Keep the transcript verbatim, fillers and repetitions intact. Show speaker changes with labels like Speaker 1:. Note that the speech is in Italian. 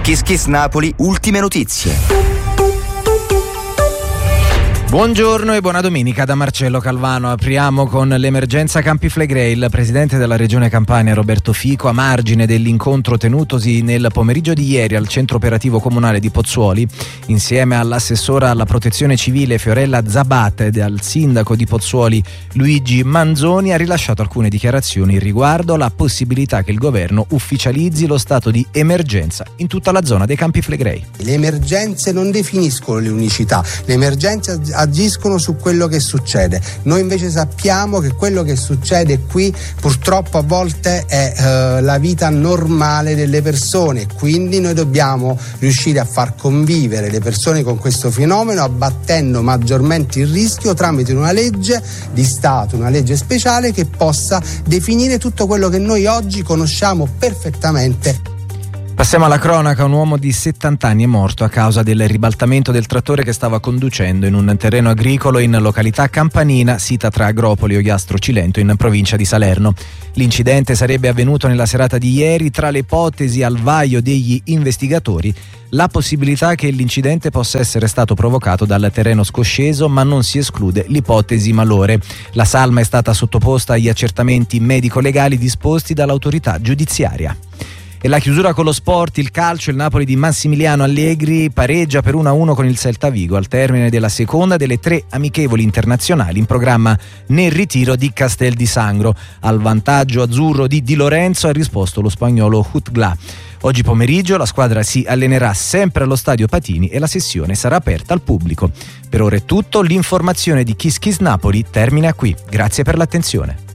Speaker 1: Kiss Kiss Napoli, ultime notizie.
Speaker 2: Buongiorno e buona domenica da Marcello Calvano. Apriamo con l'emergenza Campi Flegrei. Il presidente della regione Campania Roberto Fico, a margine dell'incontro tenutosi nel pomeriggio di ieri al centro operativo comunale di Pozzuoli, insieme all'assessora alla protezione civile Fiorella Zabate e al sindaco di Pozzuoli Luigi Manzoni, ha rilasciato alcune dichiarazioni riguardo alla possibilità che il governo ufficializzi lo stato di emergenza in tutta la zona dei Campi Flegrei.
Speaker 3: Le emergenze non definiscono le unicità, le emergenze agiscono su quello che succede. Noi invece sappiamo che quello che succede qui purtroppo a volte è eh, la vita normale delle persone, quindi noi dobbiamo riuscire a far convivere le persone con questo fenomeno, abbattendo maggiormente il rischio tramite una legge di Stato, una legge speciale che possa definire tutto quello che noi oggi conosciamo perfettamente.
Speaker 2: Passiamo alla cronaca. Un uomo di settanta anni è morto a causa del ribaltamento del trattore che stava conducendo in un terreno agricolo in località Campanina, sita tra Agropoli e Ogliastro Cilento in provincia di Salerno. L'incidente sarebbe avvenuto nella serata di ieri. Tra le ipotesi al vaglio degli investigatori, la possibilità che l'incidente possa essere stato provocato dal terreno scosceso, ma non si esclude l'ipotesi malore. La salma è stata sottoposta agli accertamenti medico-legali disposti dall'autorità giudiziaria. E la chiusura con lo sport, il calcio. Il Napoli di Massimiliano Allegri pareggia per uno a uno con il Celta Vigo al termine della seconda delle tre amichevoli internazionali in programma nel ritiro di Castel di Sangro. Al vantaggio azzurro di Di Lorenzo ha risposto lo spagnolo Hutgla. Oggi pomeriggio la squadra si allenerà sempre allo Stadio Patini e la sessione sarà aperta al pubblico. Per ora è tutto, l'informazione di Kiss Kiss Napoli termina qui. Grazie per l'attenzione.